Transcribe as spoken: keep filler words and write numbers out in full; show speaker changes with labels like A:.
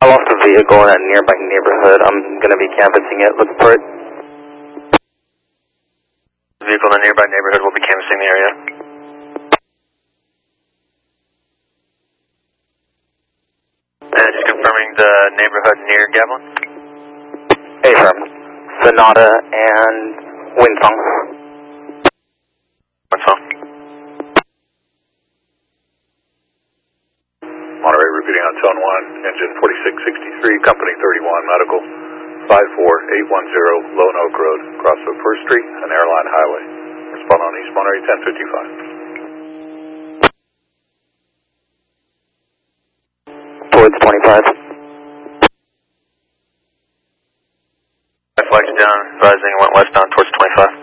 A: I lost a vehicle in a nearby neighborhood. I'm going to be canvassing it. Look for it.
B: Vehicle in a nearby neighborhood will be canvassing the area. And just confirming the neighborhood near Gavilan.
A: Affirm. Sonata and Winsong.
B: Winsong.
C: Monterey repeating on tone one, engine forty-six sixty-three, company thirty-one, medical five four eight one zero, Lone Oak Road, across of First Street and Airline Highway. Respond on East Monterey ten fifty-five.
A: Towards twenty-five.
B: Flags down, advising went westbound towards twenty-five.